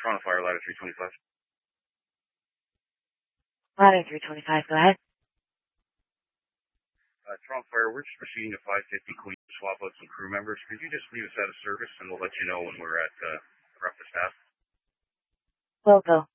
Toronto Fire, ladder 325. Ladder 325, go ahead. Toronto Fire, we're just proceeding to 550 Queen to swap out some crew members. Could you just leave us out of service and we'll let you know when we're at, we're up to staff? Will go.